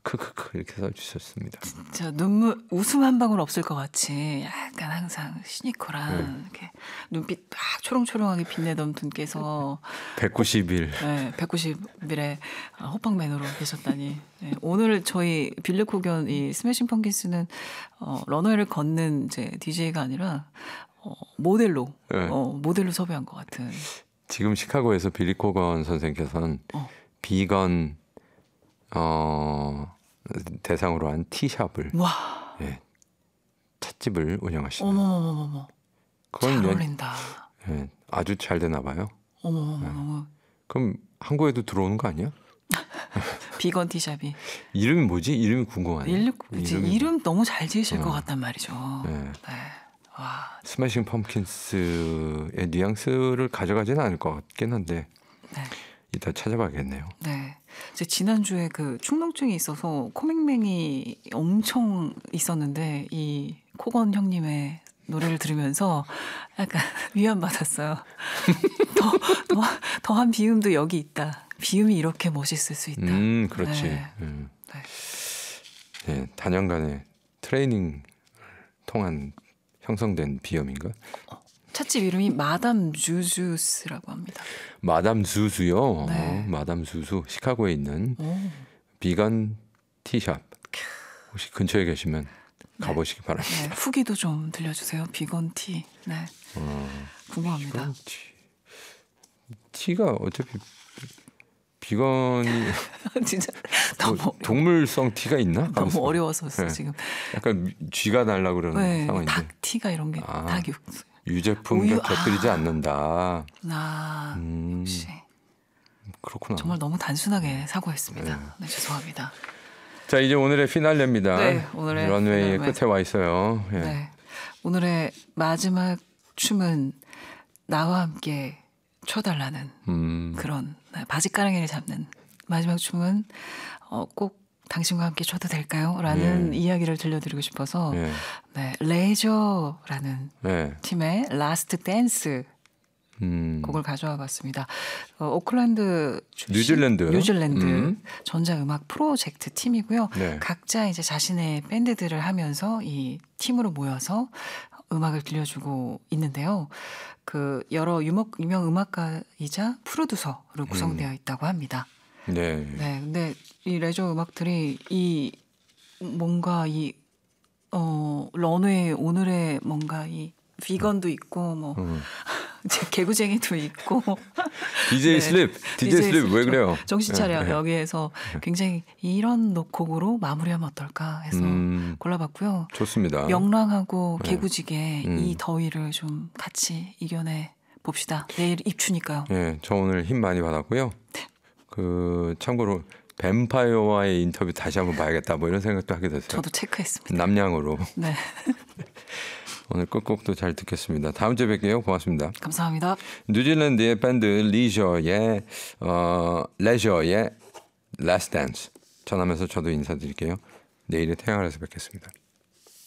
크크크 이렇게 써주셨습니다. 진짜 눈물 웃음 한 방울 없을 것 같이 약간 항상 시니컬한 이렇게 눈빛 막 초롱초롱하게 빛내던 분께서 190일. 네, 190일에 호빵맨으로 계셨다니. 네, 오늘 저희 빌리코견 이 스매싱 펑키스는 런웨이를 걷는 이제 DJ가 아니라 모델로 모델로 섭외한 것 같은. 지금 시카고에서 빌리 코건 선생께서는 비건 대상으로 한 티샵을 와. 예, 찻집을 운영하시는. 어머머머머. 잘 어울린다. 예, 아주 잘 되나 봐요. 어머머머. 그럼 한국에도 들어오는 거 아니야? 비건 티샵이. 이름이 뭐지? 이름이 궁금하네. 이름 너무 잘 지으실 것 같단 말이죠. 네. 네. 와. 스매싱 펌킨스의 뉘앙스를 가져가지는 않을 것 같긴 한데 네. 이따 찾아봐야겠네요. 네. 제 지난주에 그 축농증이 있어서 코맹맹이 엄청 있었는데 이 코건 형님의 노래를 들으면서 약간 위안받았어요. 더한 비음도 여기 있다. 비음이 이렇게 멋있을 수 있다. 그렇지. 네. 네, 단연간의 트레이닝 통한 형성된 비염인가? 찻집 이름이 마담 주주스라고 합니다. 마담 수수요. 네. 마담 수수 시카고에 있는 비건 티샵. 혹시 근처에 계시면 가보시기 바랍니다. 네, 후기도 좀 들려주세요. 비건 티. 네. 궁금합니다. 비건 티가 어차피 비건이 진짜 뭐 동물성 티가 있나? 너무 어려워서 네. 지금. 약간 쥐가 날라 그러는 네, 상황인데. 닭 티가 이런 게 닭 육수. 유제품과 곁들이지 않는다. 역시. 그렇구나. 정말 너무 단순하게 사고했습니다. 네, 죄송합니다. 자, 이제 오늘의 피날레입니다. 네, 오늘의 런웨이의 피날레. 끝에 와 있어요. 예. 네, 오늘의 마지막 춤은 나와 함께 춰달라는 그런 바지가랑이를 잡는 마지막 춤은 꼭 당신과 함께 춰도 될까요? 라는 이야기를 들려드리고 싶어서 네, 레저라는 팀의 라스트 댄스 곡을 가져와 봤습니다. 오클랜드 출신 뉴질랜드 전자음악 프로젝트 팀이고요. 각자 이제 자신의 밴드들을 하면서 이 팀으로 모여서 음악을 들려주고 있는데요. 그 여러 유명 음악가이자 프로듀서로 구성되어 있다고 합니다. 네. 네, 근데 이 레저 음악들이 이 뭔가 이 런웨이 오늘의 뭔가 이 비건도 있고 뭐 개구쟁이도 있고 DJ 슬립 왜 그래요? 정신 차려. 여기에서 굉장히 이런 곡으로 마무리하면 어떨까 해서 골라봤고요. 좋습니다. 명랑하고 개구지게 이 더위를 좀 같이 이겨내 봅시다. 내일 입추니까요. 네, 저 오늘 힘 많이 받았고요. 그 참고로 뱀파이어와의 인터뷰 다시 한번 봐야겠다 뭐 이런 생각도 하게 됐어요. 저도 체크했습니다. 남양으로. 네. 오늘 끝곡도 잘 듣겠습니다. 다음 주에 뵐게요. 고맙습니다. 감사합니다. 뉴질랜드의 밴드 레저의 Last Dance 전하면서 저도 인사드릴게요. 내일의 태양아래서 뵙겠습니다.